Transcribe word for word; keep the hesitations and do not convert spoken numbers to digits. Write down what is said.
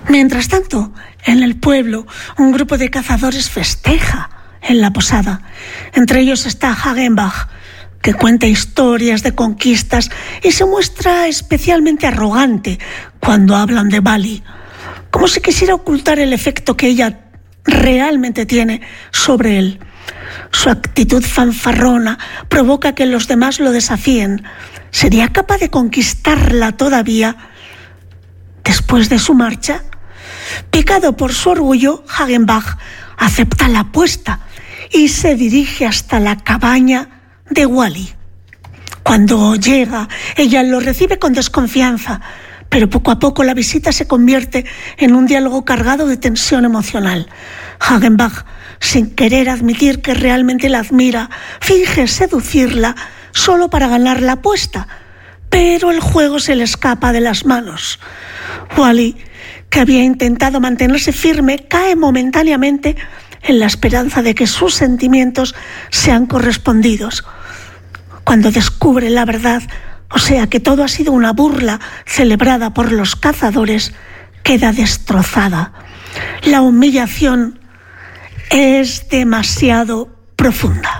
Mientras tanto, en el pueblo, un grupo de cazadores festeja en la posada. Entre ellos está Hagenbach, que cuenta historias de conquistas y se muestra especialmente arrogante cuando hablan de Vali, como si quisiera ocultar el efecto que ella realmente tiene sobre él. Su actitud fanfarrona provoca que los demás lo desafíen. ¿Sería capaz de conquistarla todavía después de su marcha? Picado por su orgullo, Hagenbach acepta la apuesta y se dirige hasta la cabaña de Wally. Cuando llega, ella lo recibe con desconfianza, pero poco a poco la visita se convierte en un diálogo cargado de tensión emocional. Hagenbach, sin querer admitir que realmente la admira, finge seducirla solo para ganar la apuesta, pero el juego se le escapa de las manos. Wally, que había intentado mantenerse firme, cae momentáneamente en la esperanza de que sus sentimientos sean correspondidos. Cuando descubre la verdad, o sea que todo ha sido una burla celebrada por los cazadores, queda destrozada. La humillación es demasiado profunda.